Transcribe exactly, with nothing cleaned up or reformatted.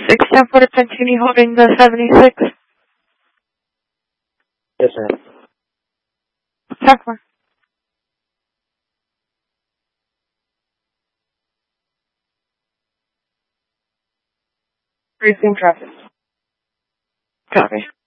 six ten for to continue holding the seventy-six. Yes, ma'am. ten four. Resume traffic. Copy.